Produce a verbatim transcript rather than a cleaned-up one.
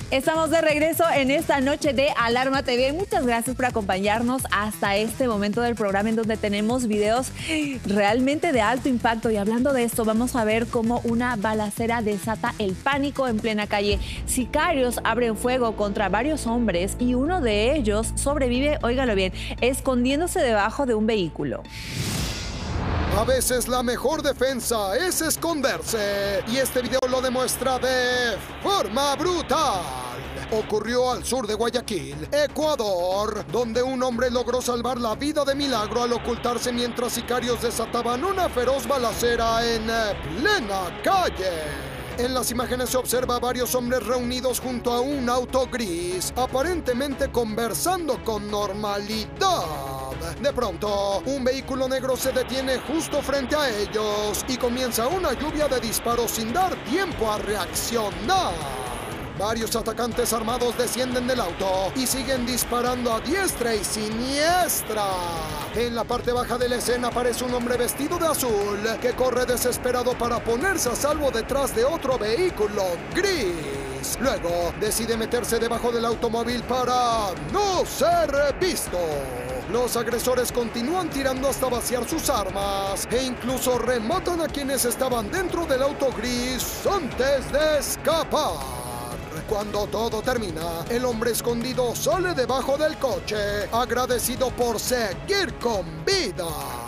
Estamos de regreso en esta noche de Alarma T V. Muchas gracias por acompañarnos hasta este momento del programa en donde tenemos videos realmente de alto impacto. Y hablando de esto, vamos a ver cómo una balacera desata el pánico en plena calle. Sicarios abren fuego contra varios hombres y uno de ellos sobrevive, óigalo bien, escondiéndose debajo de un vehículo. A veces la mejor defensa es esconderse, y este video lo demuestra de forma brutal. Ocurrió al sur de Guayaquil, Ecuador, donde un hombre logró salvar la vida de milagro al ocultarse mientras sicarios desataban una feroz balacera en plena calle. En las imágenes se observa a varios hombres reunidos junto a un auto gris, aparentemente conversando con normalidad. De pronto, un vehículo negro se detiene justo frente a ellos y comienza una lluvia de disparos sin dar tiempo a reaccionar. Varios atacantes armados descienden del auto y siguen disparando a diestra y siniestra. En la parte baja de la escena aparece un hombre vestido de azul que corre desesperado para ponerse a salvo detrás de otro vehículo gris. Luego decide meterse debajo del automóvil para no ser visto. Los agresores continúan tirando hasta vaciar sus armas e incluso rematan a quienes estaban dentro del auto gris antes de escapar. Cuando todo termina, el hombre escondido sale debajo del coche, agradecido por seguir con vida.